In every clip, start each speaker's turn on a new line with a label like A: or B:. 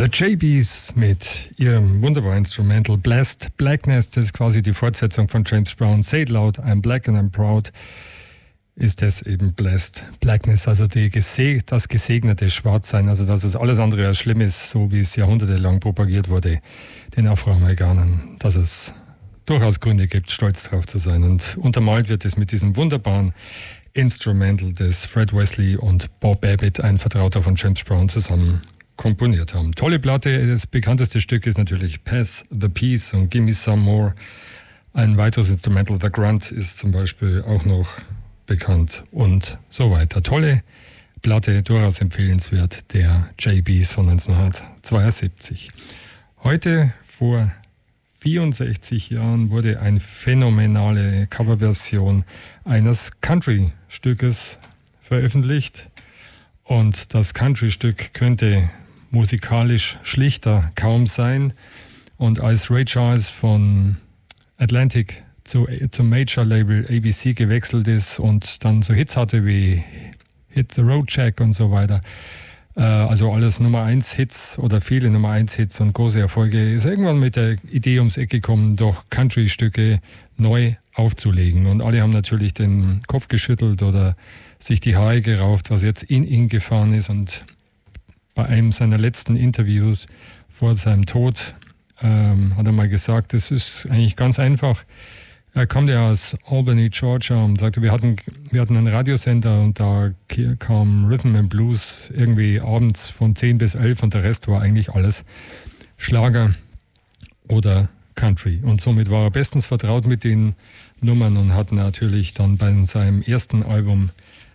A: The JBs mit ihrem wunderbaren Instrumental Blessed Blackness, das ist quasi die Fortsetzung von James Brown. Say it loud, I'm black and I'm proud, ist das eben Blessed Blackness, also das gesegnete Schwarzsein, also dass es alles andere als schlimm ist, so wie es jahrhundertelang propagiert wurde, den Afroamerikanern, dass es durchaus Gründe gibt, stolz drauf zu sein. Und untermalt wird es mit diesem wunderbaren Instrumental, das Fred Wesley und Bob Babbitt, ein Vertrauter von James Brown, zusammen komponiert haben. Tolle Platte, das bekannteste Stück ist natürlich Pass the Peace und Gimme Some More. Ein weiteres Instrumental, The Grunt, ist zum Beispiel auch noch bekannt und so weiter. Tolle Platte, durchaus empfehlenswert, der JBs von 1972. Heute, vor 64 Jahren, wurde eine phänomenale Coverversion eines Country-Stückes veröffentlicht. Und das Country-Stück könnte musikalisch schlichter kaum sein. Und als Ray Charles von Atlantic zum Major-Label ABC gewechselt ist und dann so Hits hatte wie Hit the Road Jack und so weiter, also alles Nummer 1 Hits oder viele Nummer 1 Hits und große Erfolge, ist irgendwann mit der Idee ums Eck gekommen, doch Country-Stücke neu aufzulegen. Und alle haben natürlich den Kopf geschüttelt oder sich die Haare gerauft, was jetzt in ihn gefahren ist. Und bei einem seiner letzten Interviews vor seinem Tod hat er mal gesagt, es ist eigentlich ganz einfach. Er kommt ja aus Albany, Georgia, und sagte, wir hatten einen Radiosender und da kam Rhythm and Blues irgendwie abends von 10 bis 11 und der Rest war eigentlich alles Schlager oder Country. Und somit war er bestens vertraut mit den Nummern und hat natürlich dann bei seinem ersten Album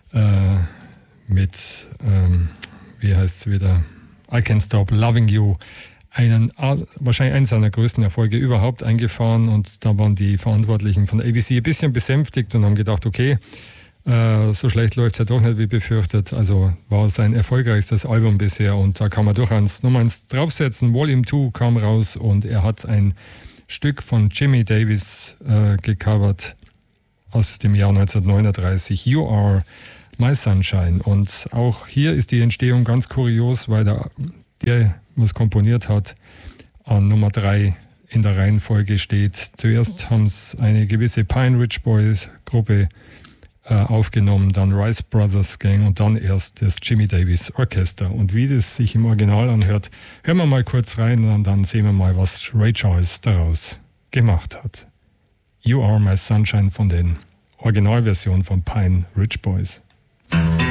A: mit, wie heißt es wieder, I Can't Stop Loving You, wahrscheinlich einen seiner größten Erfolge überhaupt eingefahren. Und da waren die Verantwortlichen von ABC ein bisschen besänftigt und haben gedacht, okay, so schlecht läuft es ja doch nicht wie befürchtet. Also war sein erfolgreichstes Album bisher und da kann man durchaus Nummer 1 draufsetzen. Volume 2 kam raus und er hat ein Stück von Jimmy Davis gecovert aus dem Jahr 1939, You Are My Sunshine. Und auch hier ist die Entstehung ganz kurios, weil der was komponiert hat, an Nummer 3 in der Reihenfolge steht. Zuerst haben es eine gewisse Pine Ridge Boys Gruppe aufgenommen, dann Rice Brothers Gang und dann erst das Jimmy Davis Orchester. Und wie das sich im Original anhört, hören wir mal kurz rein und dann sehen wir mal, was Ray Charles daraus gemacht hat. You Are My Sunshine von den Originalversionen von Pine Ridge Boys.